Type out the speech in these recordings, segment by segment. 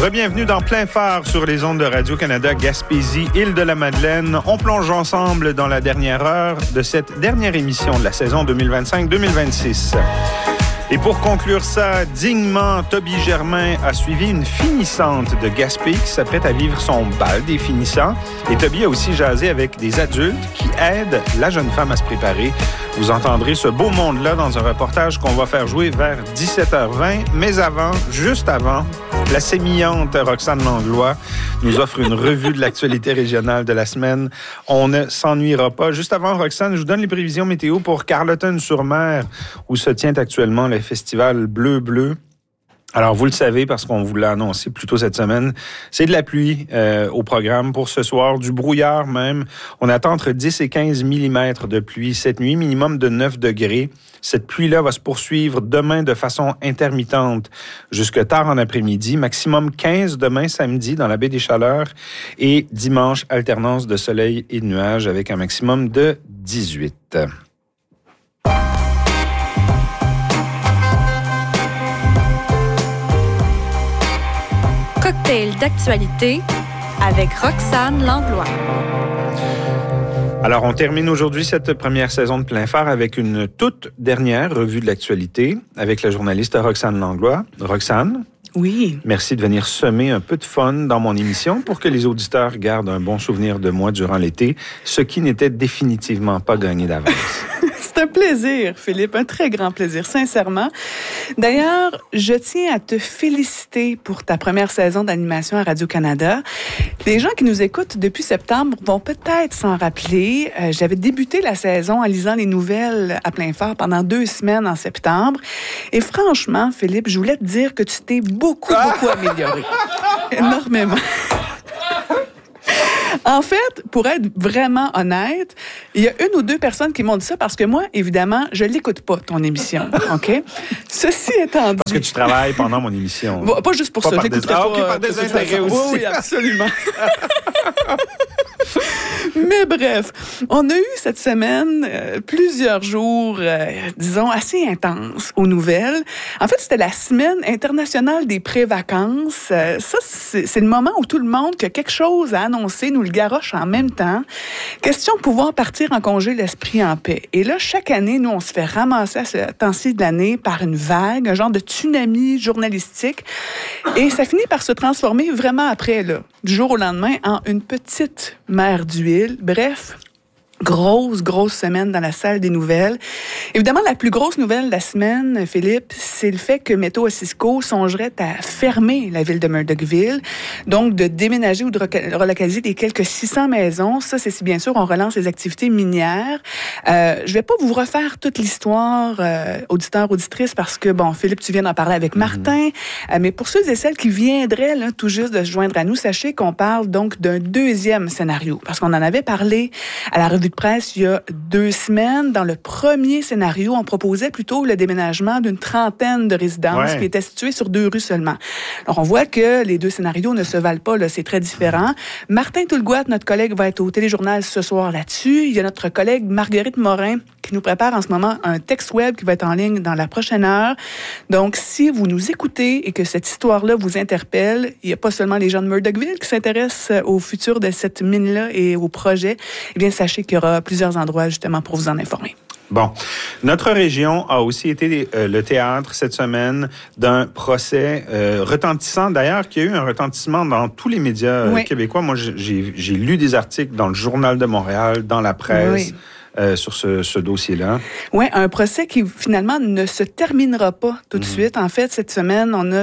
Bienvenue dans Plein Phare sur les ondes de Radio-Canada Gaspésie, Île-de-la-Madeleine. On plonge ensemble dans la dernière heure de cette dernière émission de la saison 2025-2026. Et pour conclure ça dignement, Toby Germain a suivi une finissante de Gaspé qui s'apprête à vivre son bal des finissants. Et Toby a aussi jasé avec des adultes qui aident la jeune femme à se préparer. Vous entendrez ce beau monde-là dans un reportage qu'on va faire jouer vers 17h20. Mais avant, juste avant, la sémillante Roxane Langlois nous offre une revue de l'actualité régionale de la semaine. On ne s'ennuiera pas. Juste avant, Roxane, je vous donne les prévisions météo pour Carleton-sur-Mer, où se tient actuellement le festival Bleu-Bleu. Alors, vous le savez parce qu'on vous l'a annoncé plus tôt cette semaine, c'est de la pluie au programme pour ce soir, du brouillard même. On attend entre 10 et 15 mm de pluie cette nuit, minimum de 9 degrés. Cette pluie-là va se poursuivre demain de façon intermittente jusque tard en après-midi. Maximum 15 demain samedi dans la baie des Chaleurs et dimanche, alternance de soleil et de nuages avec un maximum de 18. Cocktail d'actualité avec Roxane Langlois. Alors, on termine aujourd'hui cette première saison de Plein Phare avec une toute dernière revue de l'actualité avec la journaliste Roxane Langlois. Roxane? Oui. Merci de venir semer un peu de fun dans mon émission pour que les auditeurs gardent un bon souvenir de moi durant l'été, ce qui n'était définitivement pas gagné d'avance. C'est un plaisir, Philippe, un très grand plaisir, sincèrement. D'ailleurs, je tiens à te féliciter pour ta première saison d'animation à Radio-Canada. Les gens qui nous écoutent depuis septembre vont peut-être s'en rappeler. J'avais débuté la saison en lisant les nouvelles à Plein Phare pendant 2 semaines en septembre. Et franchement, Philippe, je voulais te dire que tu t'es beaucoup amélioré. Énormément. En fait, pour être vraiment honnête, il y a 1 ou 2 personnes qui m'ont dit ça parce que moi, évidemment, je l'écoute pas, ton émission, OK? Ceci étant dit... Parce que tu travailles pendant mon émission. Bon, pas juste pour ça, je l'écouterai pas. OK, par désintérêt aussi. Oui, absolument. Mais bref, on a eu cette semaine plusieurs jours, disons, assez intenses aux nouvelles. En fait, c'était la semaine internationale des pré-vacances. Ça, c'est le moment où tout le monde qui a quelque chose à annoncer nous le garoche en même temps. Question de pouvoir partir en congé l'esprit en paix. Et là, chaque année, nous, on se fait ramasser à ce temps-ci de l'année par une vague, un genre de tsunami journalistique. Et ça finit par se transformer vraiment après, là, du jour au lendemain, en une petite mer d'huile. Bref, grosse semaine dans la salle des nouvelles. Évidemment, la plus grosse nouvelle de la semaine, Philippe, c'est le fait que Météo-Cisco songerait à fermer la ville de Murdochville, donc de déménager ou de relocaliser les quelques 600 maisons. Ça, c'est si bien sûr on relance les activités minières. Je vais pas vous refaire toute l'histoire, auditeurs, auditrices, parce que, bon, Philippe, tu viens d'en parler avec Martin, mais pour ceux et celles qui viendraient là, tout juste de se joindre à nous, sachez qu'on parle donc d'un 2e scénario, parce qu'on en avait parlé à la revue de presse il y a 2 semaines. Dans le premier scénario, on proposait plutôt le déménagement d'une 30aine de résidences qui étaient situées sur 2 rues seulement. Alors, on voit que les 2 scénarios ne se valent pas, là, c'est très différent. Martin Toulgouat, notre collègue, va être au téléjournal ce soir là-dessus. Il y a notre collègue Marguerite Morin qui nous prépare en ce moment un texte web qui va être en ligne dans la prochaine heure. Donc, si vous nous écoutez et que cette histoire-là vous interpelle, il n'y a pas seulement les gens de Murdochville qui s'intéressent au futur de cette mine-là et au projet, eh bien, sachez qu'il y aura plusieurs endroits justement pour vous en informer. Bon, notre région a aussi été le théâtre cette semaine d'un procès retentissant, d'ailleurs, qui a eu un retentissement dans tous les médias québécois. Moi, j'ai lu des articles dans le Journal de Montréal, dans la presse. Oui. Sur ce dossier-là. Oui, un procès qui finalement ne se terminera pas tout de suite. En fait, cette semaine, on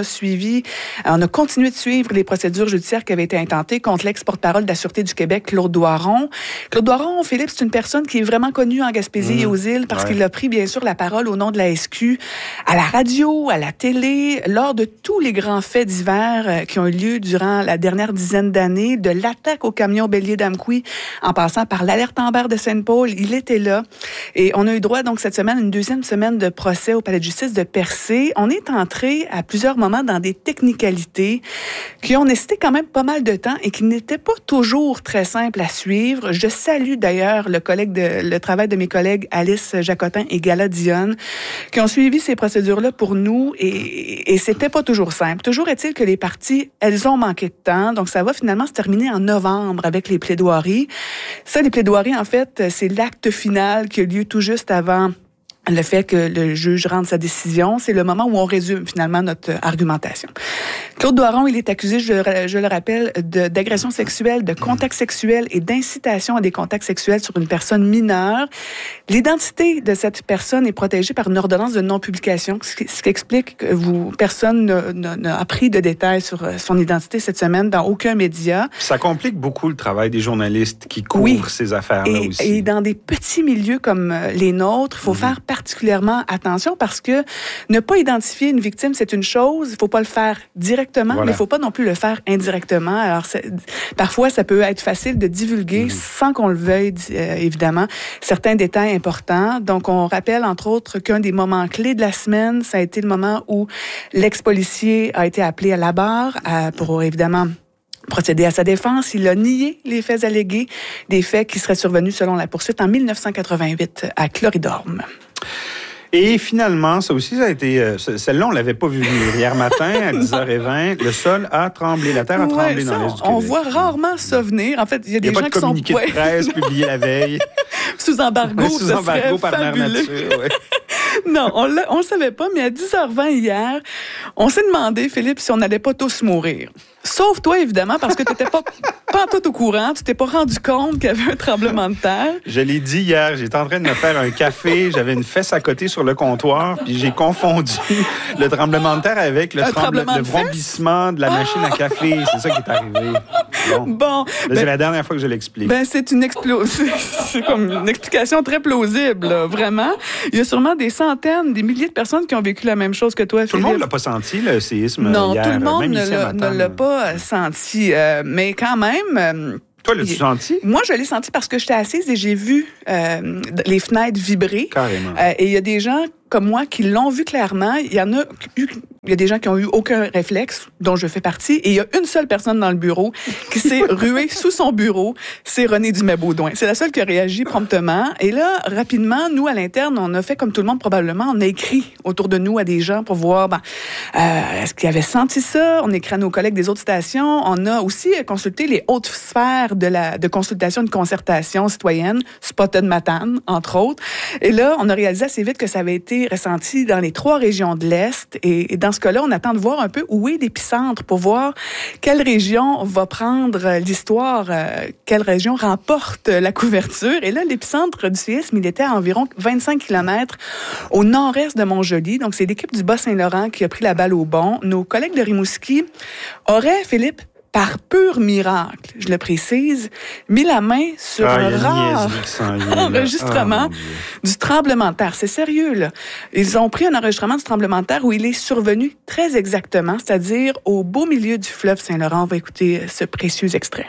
a continué de suivre les procédures judiciaires qui avaient été intentées contre l'ex-porte-parole de la Sûreté du Québec, Claude Doiron. Claude Doiron, Philippe, c'est une personne qui est vraiment connue en Gaspésie et aux îles parce qu'il a pris, bien sûr, la parole au nom de la SQ à la radio, à la télé, lors de tous les grands faits divers qui ont eu lieu durant la dernière dizaine d'années, de l'attaque au camion bélier d'Amqui, en passant par l'alerte Amber de Saint-Paul. Il était là. Et on a eu droit, donc, cette semaine, une deuxième semaine de procès au palais de justice de Percé. On est entré à plusieurs moments dans des technicalités qui ont nécessité quand même pas mal de temps et qui n'étaient pas toujours très simples à suivre. Je salue d'ailleurs le travail de mes collègues Alice Jacotin et Gala Dionne qui ont suivi ces procédures-là pour nous et c'était pas toujours simple. Toujours est-il que les parties, elles ont manqué de temps, donc ça va finalement se terminer en novembre avec les plaidoiries. Ça, les plaidoiries, en fait, c'est l'acte final qui a lieu tout juste avant le fait que le juge rende sa décision. C'est le moment où on résume finalement notre argumentation. Claude Doiron, il est accusé, je le rappelle, d'agression sexuelle, de contact sexuel et d'incitation à des contacts sexuels sur une personne mineure. L'identité de cette personne est protégée par une ordonnance de non-publication, ce qui explique que personne n'a appris de détails sur son identité cette semaine dans aucun média. Ça complique beaucoup le travail des journalistes qui couvrent ces affaires-là aussi. Et dans des petits milieux comme les nôtres, il faut faire particulièrement attention parce que ne pas identifier une victime, c'est une chose. Il faut pas le faire directement, mais il faut pas non plus le faire indirectement. Alors, parfois, ça peut être facile de divulguer sans qu'on le veuille, évidemment, certains détails importants. Donc, on rappelle, entre autres, qu'un des moments clés de la semaine, ça a été le moment où l'ex-policier a été appelé à la barre pour, évidemment, procéder à sa défense. Il a nié les faits allégués, des faits qui seraient survenus selon la poursuite en 1988 à Cloridorme. Et finalement, ça aussi, ça a été... Celle-là, on l'avait pas vu venir. Hier matin, à 10h20, le sol a tremblé, la terre a tremblé dans l'Est du Québec. On voit rarement ça venir. En fait, il y a des gens qui sont... Il n'y a pas de communiqué de presse publié la veille. Sous embargo, sous embargo par Mère Nature, oui. Non, on le savait pas, mais à 10h20 hier, on s'est demandé, Philippe, si on n'allait pas tous mourir. Sauf toi, évidemment, parce que tu n'étais pas tout au courant, tu t'es pas rendu compte qu'il y avait un tremblement de terre. Je l'ai dit hier, j'étais en train de me faire un café, j'avais une fesse à côté sur le comptoir, puis j'ai confondu le tremblement de terre avec le vrombissement de la machine à café. C'est ça qui est arrivé. Bon. C'est la dernière fois que je l'explique. C'est c'est comme une explication très plausible, là, vraiment. Il y a sûrement des centaines, des milliers de personnes qui ont vécu la même chose que toi, Philippe. Tout le monde l'a pas senti, le séisme, non, hier. Non, tout le monde ne l'a pas senti. Mais quand même... Toi, l'as-tu senti? Moi, je l'ai senti parce que j'étais assise et j'ai vu les fenêtres vibrer. Carrément. Et il y a des gens comme moi qui l'ont vu clairement. Il y a des gens qui ont eu aucun réflexe, dont je fais partie. Et il y a une seule personne dans le bureau qui s'est ruée sous son bureau. C'est René Dumais-Baudouin. C'est la seule qui a réagi promptement. Et là, rapidement, nous, à l'interne, on a fait comme tout le monde probablement. On a écrit autour de nous à des gens pour voir, est-ce qu'ils avaient senti ça? On a écrit à nos collègues des autres stations. On a aussi consulté les hautes sphères de consultation, de concertation citoyenne, Spotted Matane, entre autres. Et là, on a réalisé assez vite que ça avait été ressenti dans les 3 régions de l'Est. Et dans ce cas-là, on attend de voir un peu où est l'épicentre pour voir quelle région va prendre l'histoire, quelle région remporte la couverture. Et là, l'épicentre du séisme, il était à environ 25 km au nord-est de Montjoly. Donc, c'est l'équipe du Bas-Saint-Laurent qui a pris la balle au bon. Nos collègues de Rimouski auraient, Philippe, par pur miracle, je le précise, mis la main sur un rare enregistrement du tremblement de terre. C'est sérieux, là. Ils ont pris un enregistrement du tremblement de terre où il est survenu très exactement, c'est-à-dire au beau milieu du fleuve Saint-Laurent. On va écouter ce précieux extrait.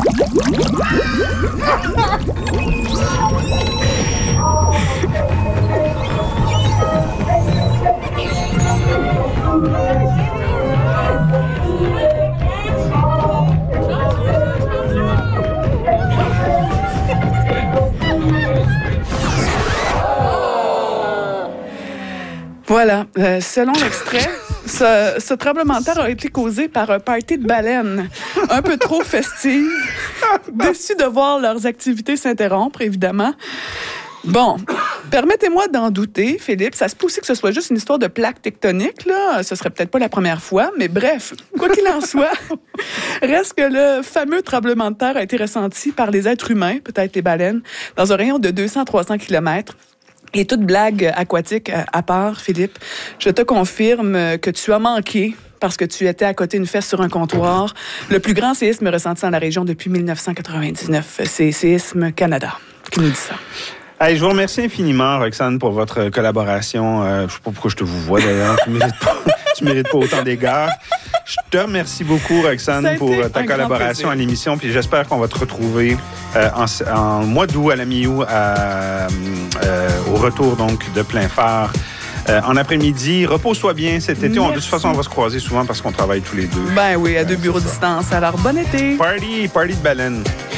Voilà. Selon l'extrait, ce tremblement de terre a été causé par un party de baleines un peu trop festive, déçus de voir leurs activités s'interrompre, évidemment. Bon, permettez-moi d'en douter, Philippe. Ça se peut aussi que ce soit juste une histoire de plaque tectonique, là. Ce serait peut-être pas la première fois, mais bref, quoi qu'il en soit, reste que le fameux tremblement de terre a été ressenti par les êtres humains, peut-être les baleines, dans un rayon de 200-300 km. Et toute blague aquatique à part, Philippe, je te confirme que tu as manqué parce que tu étais à côté d'une fesse sur un comptoir. Le plus grand séisme ressenti dans la région depuis 1999. C'est Séisme Canada qui nous dit ça. Hey, je vous remercie infiniment, Roxane, pour votre collaboration. Je ne sais pas pourquoi je te vous vois, d'ailleurs. Tu mérites pas autant d'égards. Je te remercie beaucoup, Roxane, pour ta collaboration à l'émission. Puis j'espère qu'on va te retrouver en mois d'août, à la mi-août, au retour donc de Plein Phare. En après-midi, repose-toi bien cet été. De toute façon, on va se croiser souvent parce qu'on travaille tous les deux. Ben oui, à 2 bureaux de distance. Alors, bon été! Party de baleine.